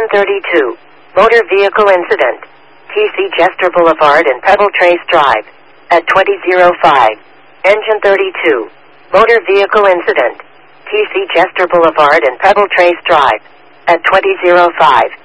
32. Motor vehicle incident. TC Jester Boulevard and Pebble Trace Drive. At 2005. Engine 32. Motor vehicle incident. TC Jester Boulevard and Pebble Trace Drive. At 2005.